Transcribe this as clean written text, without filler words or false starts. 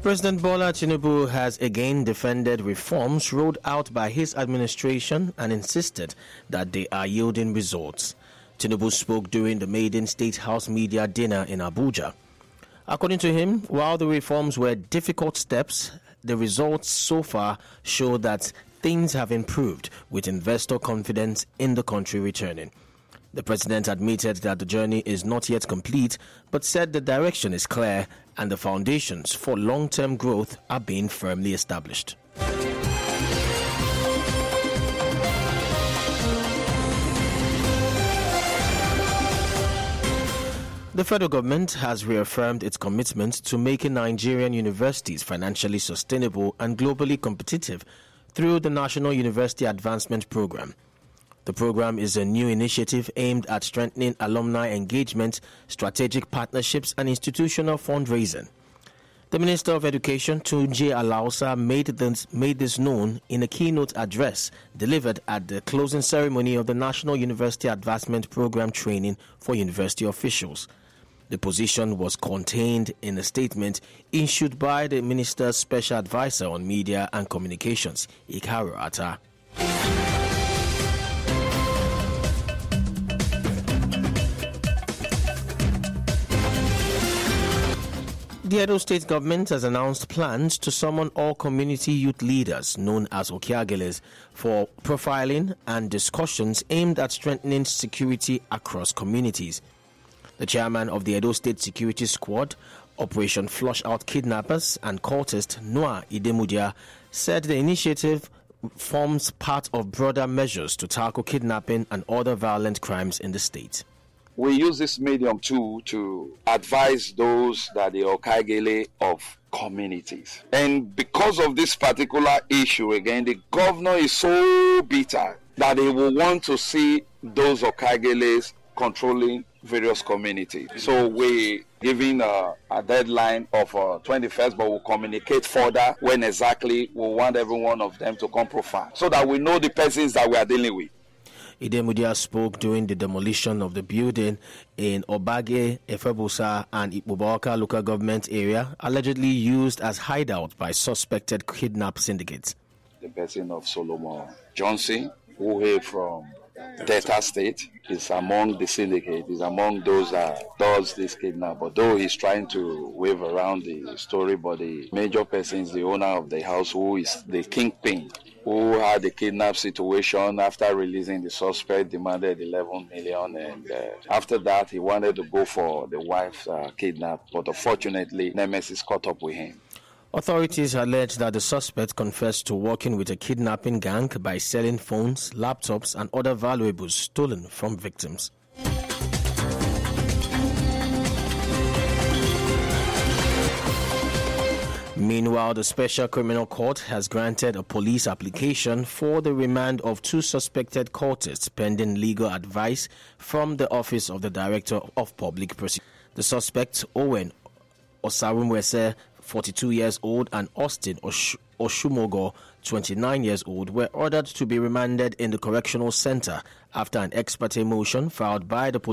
President Bola Tinubu has again defended reforms rolled out by his administration and insisted that they are yielding results. Tinubu spoke during the maiden State House media dinner in Abuja. According to him, while the reforms were difficult steps, the results so far show that things have improved, with investor confidence in the country returning. The president admitted that the journey is not yet complete, but said the direction is clear and the foundations for long-term growth are being firmly established. The federal government has reaffirmed its commitment to making Nigerian universities financially sustainable and globally competitive through the National University Advancement Program. The program is a new initiative aimed at strengthening alumni engagement, strategic partnerships, and institutional fundraising. The Minister of Education, Tunji Alausa, made this known in a keynote address delivered at the closing ceremony of the National University Advancement Program training for university officials. The position was contained in a statement issued by the Minister's Special Advisor on Media and Communications, Ikaru Atta. The Edo State government has announced plans to summon all community youth leaders, known as Okiageles, for profiling and discussions aimed at strengthening security across communities. The chairman of the Edo State Security Squad, Operation Flush Out Kidnappers and Cultists, Noah Idemudia, said the initiative forms part of broader measures to tackle kidnapping and other violent crimes in the state. We use this medium too to advise those that the Okagele of communities. And because of this particular issue, again, the governor is so bitter that he will want to see those Okageles controlling various communities. So we're giving a deadline of 21st, but we'll communicate further when exactly we want every one of them to come profile so that we know the persons that we are dealing with. Idemudia spoke during the demolition of the building in Obage, Efebusa, and Ikpoboaka local government area, allegedly used as hideout by suspected kidnap syndicates. The person of Solomon Johnson, who hailed from Delta State, is among the syndicate, is among those that does this kidnap. Although he's trying to wave around the story, but the major person is the owner of the house, who is the kingpin, who had the kidnap situation. After releasing the suspect, demanded 11 million, and after that he wanted to go for the wife's kidnap, but unfortunately Nemesis caught up with him. Authorities allege that the suspect confessed to working with a kidnapping gang by selling phones, laptops, and other valuables stolen from victims. Meanwhile, the Special Criminal Court has granted a police application for the remand of two suspected cultists pending legal advice from the Office of the Director of Public Prosecution. The suspects, Owen Osarumwese, 42 years old, and Austin Oshumogo, 29 years old, were ordered to be remanded in the correctional center after an ex parte motion filed by the police